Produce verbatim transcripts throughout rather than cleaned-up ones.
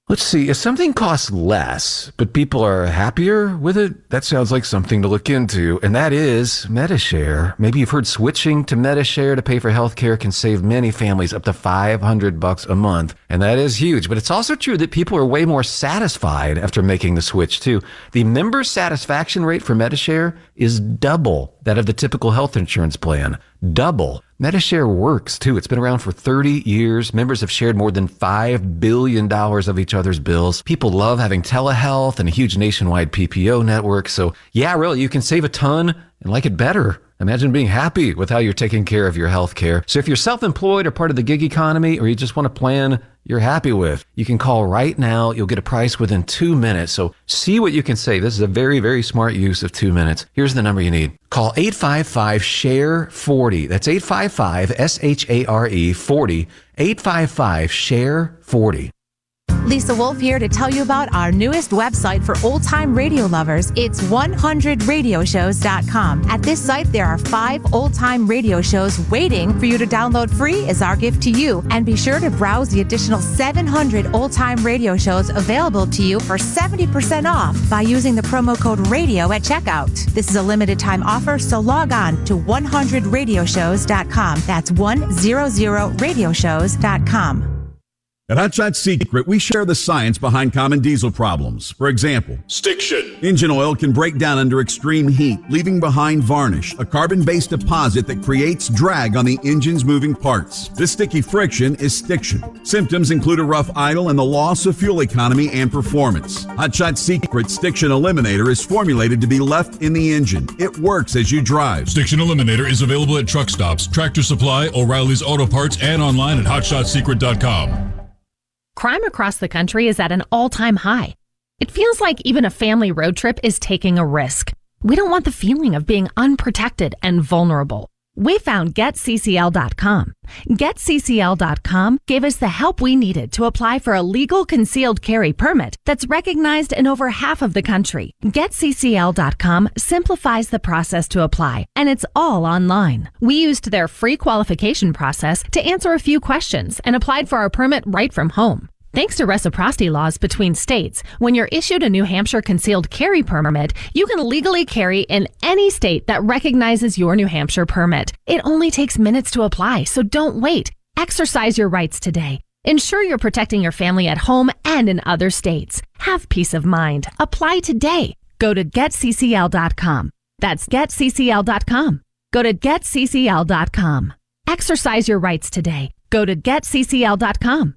Let's see, if something costs less, but people are happier with it, that sounds like something to look into, and that is Medi-Share. Maybe you've heard switching to Medi-Share to pay for healthcare can save many families up to five hundred bucks a month, and that is huge. But it's also true that people are way more satisfied after making the switch, too. The member satisfaction rate for Medi-Share is double that of the typical health insurance plan. Double. Medi-Share works, too. It's been around for thirty years. Members have shared more than five billion dollars of each other's bills. People love having telehealth and a huge nationwide P P O network. So, yeah, really, you can save a ton and like it better. Imagine being happy with how you're taking care of your health care. So if you're self-employed or part of the gig economy, or you just want a plan you're happy with, you can call right now. You'll get a price within two minutes. So see what you can save. This is a very, very smart use of two minutes. Here's the number you need. Call eight five five, S H A R E, forty. That's eight five five, S H A R E, forty. eight five five, S H A R E, forty. Lisa Wolf here to tell you about our newest website for old-time radio lovers. It's one hundred radio shows dot com. At this site, there are five old-time radio shows waiting for you to download free as our gift to you. And be sure to browse the additional seven hundred old-time radio shows available to you for seventy percent off by using the promo code RADIO at checkout. This is a limited-time offer, so log on to one hundred radio shows dot com. That's one hundred radio shows dot com. At Hot Shot Secret, we share the science behind common diesel problems. For example, stiction. Engine oil can break down under extreme heat, leaving behind varnish, a carbon-based deposit that creates drag on the engine's moving parts. This sticky friction is stiction. Symptoms include a rough idle and the loss of fuel economy and performance. Hot Shot Secret Stiction Eliminator is formulated to be left in the engine. It works as you drive. Stiction Eliminator is available at truck stops, Tractor Supply, O'Reilly's Auto Parts, and online at hot shot secret dot com. Crime across the country is at an all-time high. It feels like even a family road trip is taking a risk. We don't want the feeling of being unprotected and vulnerable. We found Get C C L dot com. Get C C L dot com gave us the help we needed to apply for a legal concealed carry permit that's recognized in over half of the country. Get C C L dot com simplifies the process to apply, and it's all online. We used their free qualification process to answer a few questions and applied for our permit right from home. Thanks to reciprocity laws between states, when you're issued a New Hampshire concealed carry permit, you can legally carry in any state that recognizes your New Hampshire permit. It only takes minutes to apply, so don't wait. Exercise your rights today. Ensure you're protecting your family at home and in other states. Have peace of mind. Apply today. Go to Get C C L dot com. That's Get C C L dot com. Go to Get C C L dot com. Exercise your rights today. Go to Get C C L dot com.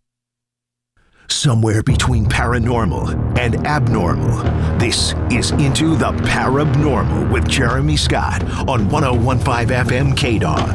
Somewhere between paranormal and abnormal, this is Into the Parabnormal with Jeremy Scott on one oh one point five F M K D O N.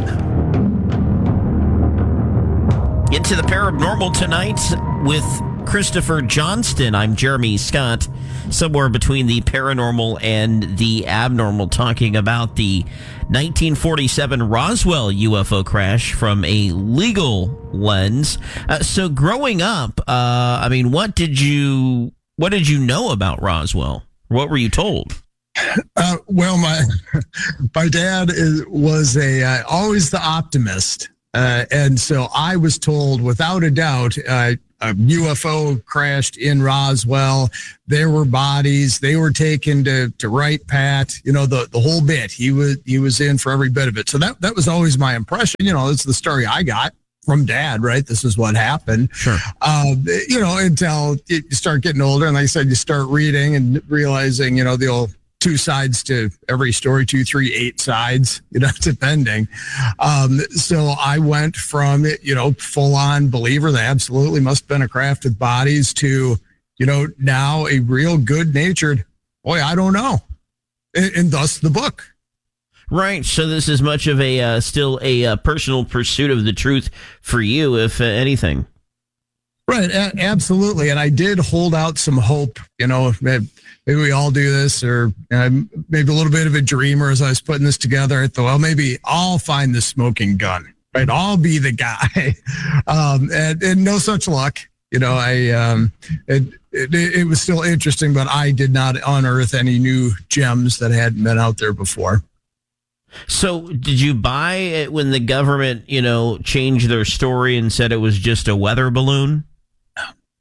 Into the Parabnormal tonight with Christopher Johnston. I'm Jeremy Scott, somewhere between the paranormal and the abnormal, talking about the nineteen forty-seven Roswell U F O crash from a legal lens. Uh, so growing up, uh, I mean, what did you what did you know about Roswell? What were you told? Uh, well, my my dad is, was a uh, always the optimist, uh, and so I was told without a doubt. Uh, A U F O crashed in Roswell. There were bodies. They were taken to, to Wright Pat. You know, the, the whole bit. He was he was in for every bit of it. So that, that was always my impression. You know, it's the story I got from Dad, right? This is what happened. Sure. Um, you know, until you start getting older. And like I said, you start reading and realizing, you know, the old two sides to every story, two, three, eight sides, you know, depending. Um, so I went from, you know, full on believer that absolutely must have been a craft with bodies to, you know, now a real good natured, boy, I don't know. And, and thus the book. Right. So this is much of a, uh, still a uh, personal pursuit of the truth for you, if uh, anything. Right. A- absolutely. And I did hold out some hope, you know, maybe we all do this, or uh, maybe a little bit of a dreamer as I was putting this together. I thought, well, maybe I'll find the smoking gun, right? I'll be the guy. Um, and, and no such luck. You know, I um, it, it it was still interesting, but I did not unearth any new gems that hadn't been out there before. So did you buy it when the government, you know, changed their story and said it was just a weather balloon?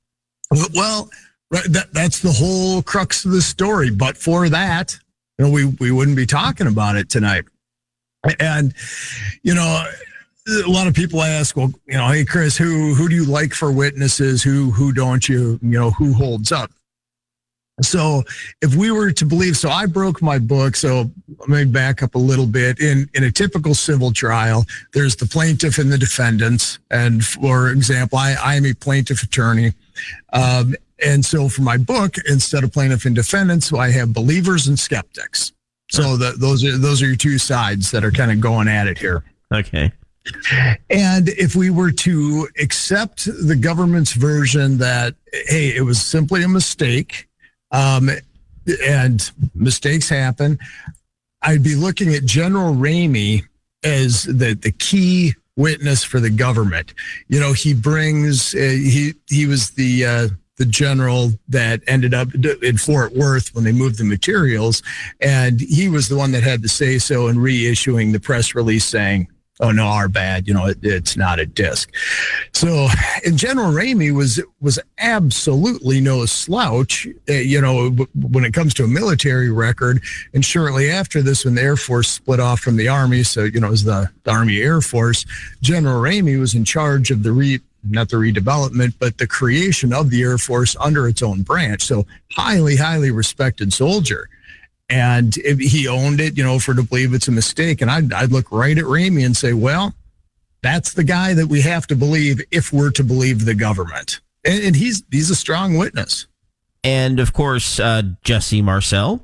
Well, that, that's the whole crux of the story. But for that, you know, we, we wouldn't be talking about it tonight. And, you know, a lot of people ask, well, you know, hey, Chris, who who do you like for witnesses? Who who don't you, you know, who holds up? So if we were to believe, so I broke my book. So let me back up a little bit. In in a typical civil trial, there's the plaintiff and the defendants. And for example, I, I am a plaintiff attorney. Um, and so for my book, instead of plaintiff and defendants, I have believers and skeptics. So the, those are those are your two sides that are kind of going at it here. Okay. And if we were to accept the government's version that, hey, it was simply a mistake, um, and mistakes happen, I'd be looking at General Ramey as the, the key witness for the government. You know, he brings, uh, he he was the uh, the general that ended up in Fort Worth when they moved the materials, and he was the one that had to say so in reissuing the press release saying, oh, no, our bad, you know, it, it's not a disc. So, and General Ramey was was absolutely no slouch, uh, you know, when it comes to a military record. And shortly after this, when the Air Force split off from the Army, so, you know, it was the, the Army Air Force, General Ramey was in charge of the re not the redevelopment, but the creation of the Air Force under its own branch. So highly, highly respected soldier. And if he owned it, you know, for to believe it's a mistake. And I'd, I'd look right at Ramey and say, well, that's the guy that we have to believe if we're to believe the government. And, and he's he's a strong witness. And, of course, uh, Jesse Marcel.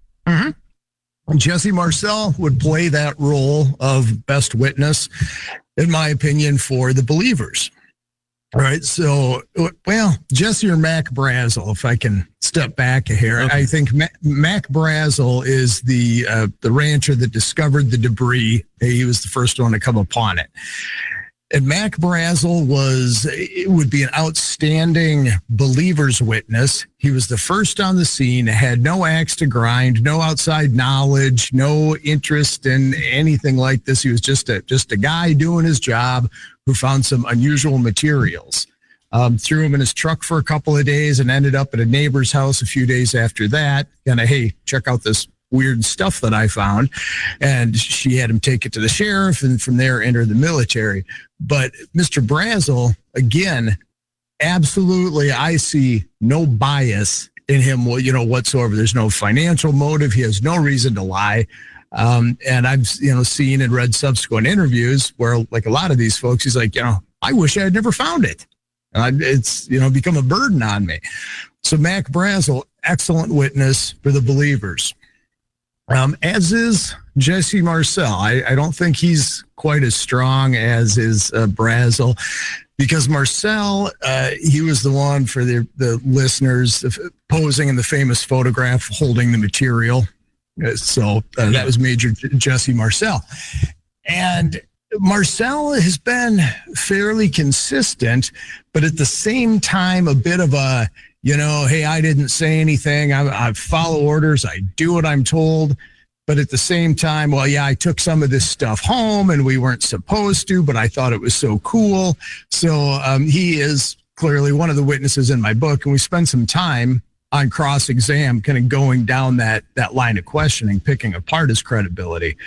Mm-hmm. Jesse Marcel would play that role of best witness, in my opinion, for the believers. All right, so, well, Jesse or Mac Brazel, if I can step back here. Okay. I think Mac, Mac Brazel is the uh, the rancher that discovered the debris. He was the first one to come upon it. And Mac Brazel was, it would be an outstanding believer's witness. He was the first on the scene, had no axe to grind, no outside knowledge, no interest in anything like this. He was just a just a guy doing his job who found some unusual materials. Um, threw him in his truck for a couple of days and ended up at a neighbor's house a few days after that. Kind of, hey, check out this weird stuff that I found. And she had him take it to the sheriff and from there enter the military. But Mister Brazel, again, absolutely, I see no bias in him, you know, whatsoever. There's no financial motive. He has no reason to lie. Um, and I've, you know, seen and read subsequent interviews where, like a lot of these folks, he's like, you know, I wish I had never found it. Uh, it's, you know, become a burden on me. So Mac Brazel, excellent witness for the believers. Um, as is Jesse Marcel. I, I don't think he's quite as strong as is uh, Brazel, because Marcel, uh, he was the one for the, the listeners posing in the famous photograph holding the material. So uh, that was Major Jesse Marcel. And Marcel has been fairly consistent, but at the same time, a bit of a, you know, hey, I didn't say anything. I, I follow orders. I do what I'm told. But at the same time, well, yeah, I took some of this stuff home and we weren't supposed to, but I thought it was so cool. So um, he is clearly one of the witnesses in my book. And we spend some time on cross-exam, kind of going down that that line of questioning, picking apart his credibility.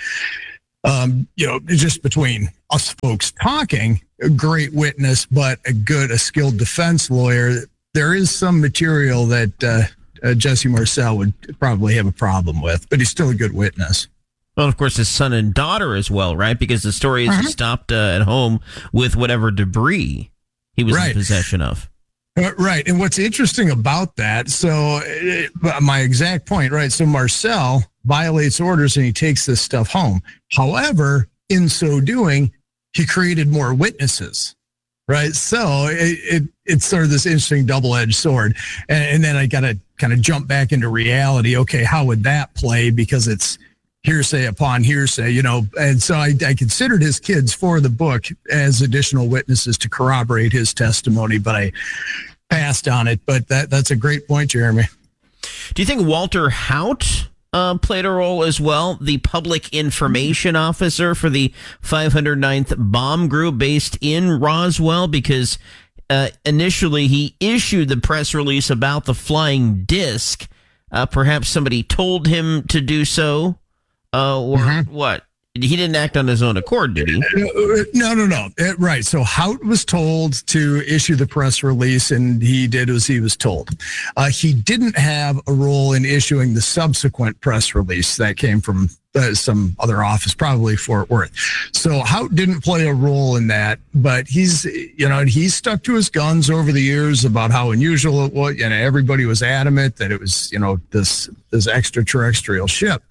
Um, you know, just between us folks talking, a great witness, but a good, a skilled defense lawyer. There is some material that uh, uh, Jesse Marcel would probably have a problem with, but he's still a good witness. Well, of course, his son and daughter as well, right? Because the story is uh-huh. he stopped uh, at home with whatever debris he was right. in possession of. Right. And what's interesting about that, so uh, my exact point, right? So Marcel violates orders and he takes this stuff home. However, in so doing, he created more witnesses, right? So it, it it's sort of this interesting double-edged sword. And, and then I got to kind of jump back into reality. Okay, how would that play? Because it's hearsay upon hearsay, you know. And so I, I considered his kids for the book as additional witnesses to corroborate his testimony, but I passed on it. But that that's a great point, Jeremy. Do you think Walter Haut uh, played a role as well? The public information officer for the five hundred ninth Bomb Group based in Roswell, because uh, initially he issued the press release about the flying disc. Uh, perhaps somebody told him to do so, uh, or mm-hmm. what? He didn't act on his own accord, did he? No, no, no. It, right. So Haut was told to issue the press release, and he did as he was told. Uh, he didn't have a role in issuing the subsequent press release that came from uh, some other office, probably Fort Worth. So Haut didn't play a role in that, but he's, you know, he's stuck to his guns over the years about how unusual it was. And everybody was adamant that it was, you know, this this extraterrestrial ship.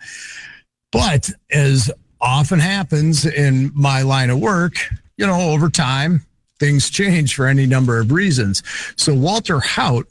But as often happens in my line of work, you know, over time, things change for any number of reasons. So Walter Haut,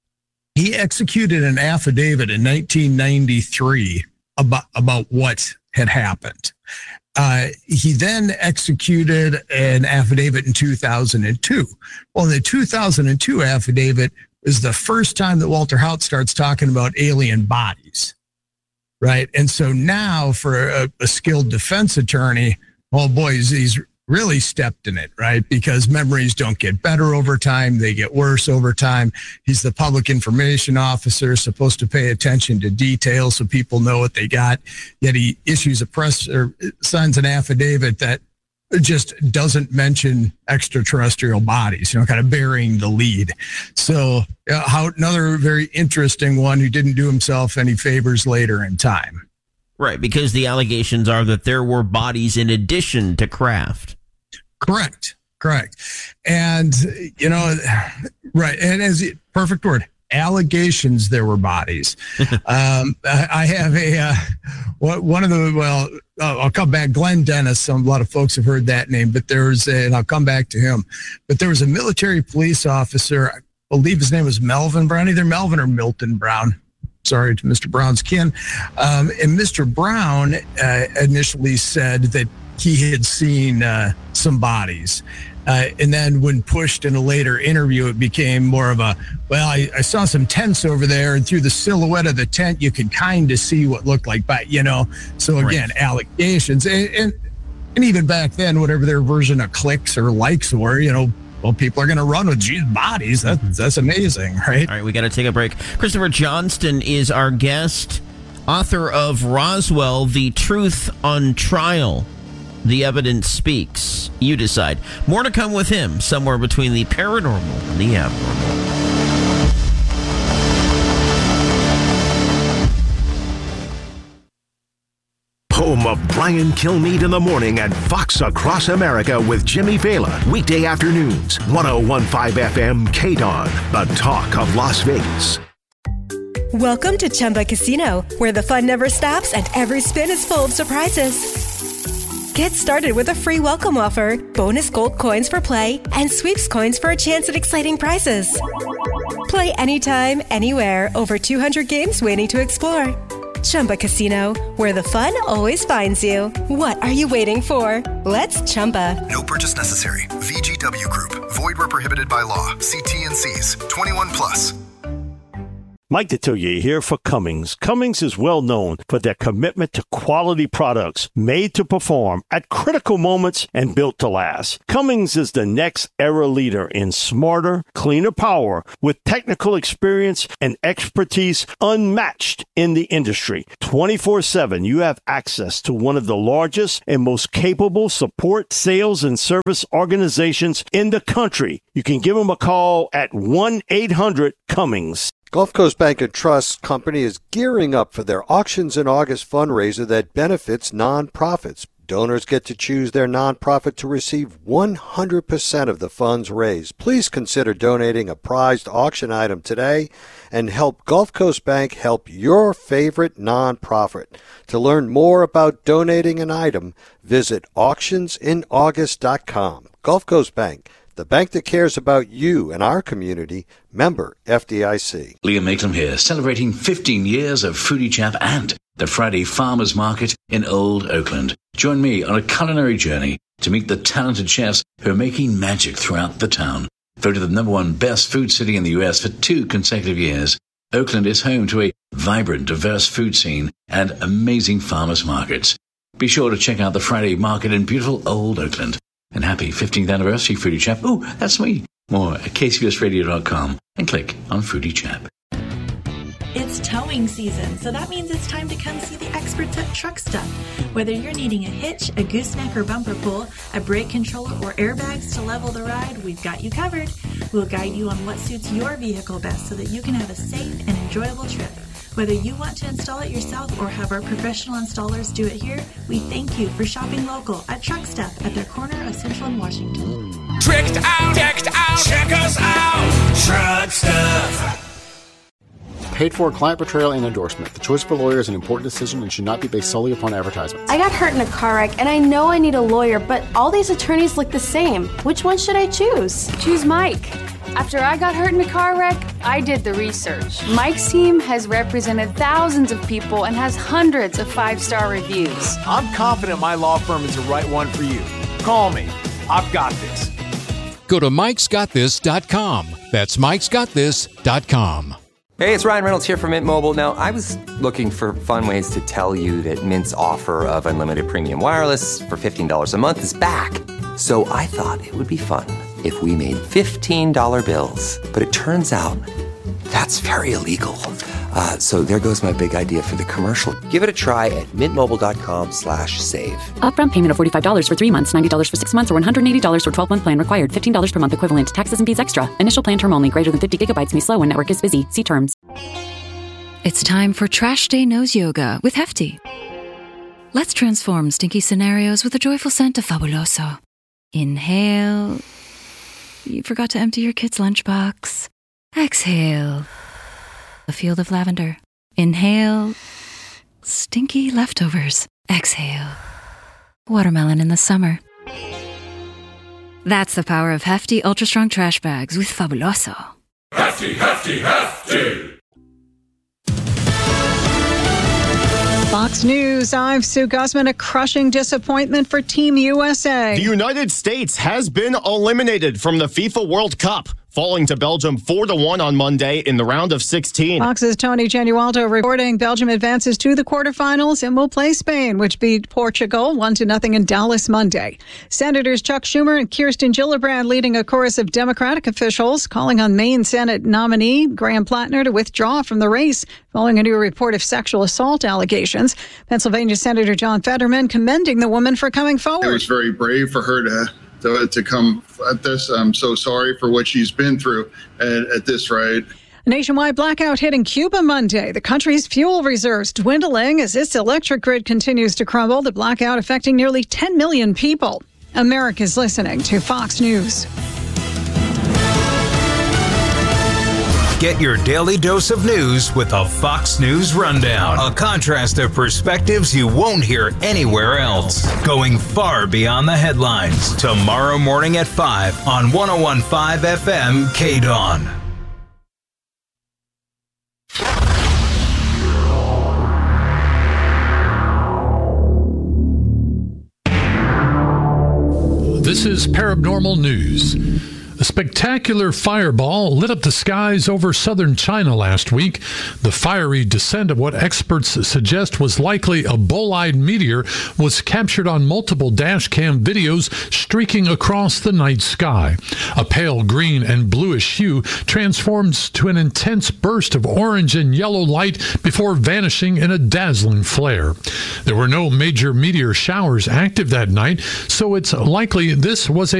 he executed an affidavit in nineteen ninety-three about, about what had happened. Uh, he then executed an affidavit in two thousand two. Well, the two thousand two affidavit is the first time that Walter Haut starts talking about alien bodies. Right. And so now for a, a skilled defense attorney, oh boy, he's, he's really stepped in it, right? Because memories don't get better over time. They get worse over time. He's the public information officer, supposed to pay attention to details so people know what they got. Yet he issues a press or signs an affidavit that just doesn't mention extraterrestrial bodies, you know, kind of burying the lead. So uh, how another very interesting one who didn't do himself any favors later in time. Right, because the allegations are that there were bodies in addition to Kraft. Correct, correct. And, you know, right, and as perfect word, allegations there were bodies. um, I, I have a, uh, one of the, well, uh, I'll come back, Glenn Dennis, some, a lot of folks have heard that name, but there's, a, and I'll come back to him, but there was a military police officer, I believe his name was Melvin Brown, either Melvin or Milton Brown. Sorry to Mister Brown's kin. Um, and Mister Brown uh, initially said that he had seen uh, some bodies. Uh, and then when pushed in a later interview, it became more of a, well, I, I saw some tents over there, and through the silhouette of the tent, you could kind of see what looked like, but, you know, so again, right. allegations. And, and, and even back then, whatever their version of clicks or likes were, you know, well, people are going to run with geez, bodies. That, that's amazing, right? All right, we got to take a break. Christopher Johnston is our guest, author of Roswell, The Truth on Trial. The evidence speaks. You decide. More to come with him, somewhere between the paranormal and the abnormal. Home of Brian Kilmeade in the morning and Fox Across America with Jimmy Vela. Weekday afternoons, one oh one point five F M K D O N, the talk of Las Vegas. Welcome to Chumba Casino, where the fun never stops and every spin is full of surprises. Get started with a free welcome offer, bonus gold coins for play, and sweeps coins for a chance at exciting prizes. Play anytime, anywhere, over two hundred games waiting to explore. Chumba Casino, where the fun always finds you. What are you waiting for? Let's Chumba. No purchase necessary. V G W Group. Void where prohibited by law. See T N Cs. twenty-one plus. Mike Detillier here for Cummins. Cummins is well known for their commitment to quality products made to perform at critical moments and built to last. Cummins is the next era leader in smarter, cleaner power with technical experience and expertise unmatched in the industry. twenty-four seven, you have access to one of the largest and most capable support, sales, and service organizations in the country. You can give them a call at one eight hundred Cummins. Gulf Coast Bank and Trust Company is gearing up for their Auctions in August fundraiser that benefits nonprofits. Donors get to choose their nonprofit to receive one hundred percent of the funds raised. Please consider donating a prized auction item today and help Gulf Coast Bank help your favorite nonprofit. To learn more about donating an item, visit auctions in august dot com. Gulf Coast Bank, the bank that cares about you and our community. Member F D I C. Liam Maitland here, celebrating fifteen years of Foodie Chap and the Friday Farmers Market in Old Oakland. Join me on a culinary journey to meet the talented chefs who are making magic throughout the town. Voted the number one best food city in the U S for two consecutive years, Oakland is home to a vibrant, diverse food scene and amazing farmers markets. Be sure to check out the Friday Market in beautiful Old Oakland. And happy fifteenth anniversary, Foodie Chap. Ooh, that's me. More at k c b s radio dot com and click on Foodie Chap. It's towing season, so that means it's time to come see the experts at Truck Stuff. Whether you're needing a hitch, a gooseneck or bumper pull, a brake controller, or airbags to level the ride, we've got you covered. We'll guide you on what suits your vehicle best so that you can have a safe and enjoyable trip. Whether you want to install it yourself or have our professional installers do it here, we thank you for shopping local at Truck Stuff at their corner of Central and Washington. Tricked out, decked out, check us out, Truck Stuff. Paid for client portrayal and endorsement. The choice of a lawyer is an important decision and should not be based solely upon advertisements. I got hurt in a car wreck and I know I need a lawyer, but all these attorneys look the same. Which one should I choose? Choose Mike. After I got hurt in a car wreck, I did the research. Mike's team has represented thousands of people and has hundreds of five-star reviews. I'm confident my law firm is the right one for you. Call me. I've got this. Go to mikes got this dot com. That's mikes got this dot com. Hey, it's Ryan Reynolds here from Mint Mobile. Now, I was looking for fun ways to tell you that Mint's offer of unlimited premium wireless for fifteen dollars a month is back. So I thought it would be fun if we made fifteen dollar bills. But it turns out that's very illegal. Uh, so there goes my big idea for the commercial. Give it a try at mintmobile.com slash save. Upfront payment of forty-five dollars for three months, ninety dollars for six months, or one hundred eighty dollars for twelve-month plan required. fifteen dollars per month equivalent. Taxes and fees extra. Initial plan term only. Greater than fifty gigabytes may slow when network is busy. See terms. It's time for Trash Day Nose Yoga with Hefty. Let's transform stinky scenarios with a joyful scent of Fabuloso. Inhale. You forgot to empty your kid's lunchbox. Exhale. A field of lavender. Inhale. Stinky leftovers. Exhale. Watermelon in the summer. That's the power of Hefty Ultra Strong Trash Bags with Fabuloso. Hefty, hefty, hefty! Fox News, I'm Sue Guzman. A crushing disappointment for Team U S A. The United States has been eliminated from the FIFA World Cup, falling to Belgium four to one on Monday in the round of sixteen. Fox's Tony Genualdo reporting Belgium advances to the quarterfinals and will play Spain, which beat Portugal one to nothing in Dallas Monday. Senators Chuck Schumer and Kirsten Gillibrand leading a chorus of Democratic officials calling on Maine Senate nominee Graham Plattner to withdraw from the race following a new report of sexual assault allegations. Pennsylvania Senator John Fetterman commending the woman for coming forward. It was very brave for her to To, to come at this. I'm so sorry for what she's been through at, at this rate. A nationwide blackout hitting Cuba Monday. The country's fuel reserves dwindling as its electric grid continues to crumble. The blackout affecting nearly ten million people. America's listening to Fox News. Get your daily dose of news with a Fox News Rundown. A contrast of perspectives you won't hear anywhere else. Going far beyond the headlines. Tomorrow morning at five on one oh one point five F M K D O N. This is Paranormal News. A spectacular fireball lit up the skies over southern China last week. The fiery descent of what experts suggest was likely a bolide meteor was captured on multiple dash cam videos streaking across the night sky. A pale green and bluish hue transforms to an intense burst of orange and yellow light before vanishing in a dazzling flare. There were no major meteor showers active that night, so it's likely this was a